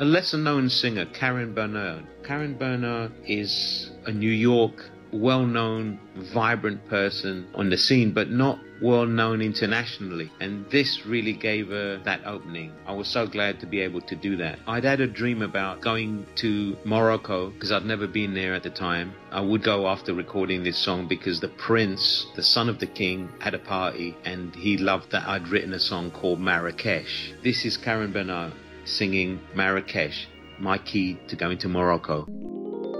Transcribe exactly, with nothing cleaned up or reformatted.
A lesser known singer, Karen Bernard. Karen Bernard is a New York well-known, vibrant person on the scene, but not well-known internationally. And this really gave her that opening. I was so glad to be able to do that. I'd had a dream about going to Morocco because I'd never been there at the time. I would go after recording this song because the prince, the son of the king, had a party and he loved that I'd written a song called Marrakesh. This is Karen Bernard singing Marrakesh, my key to going to Morocco.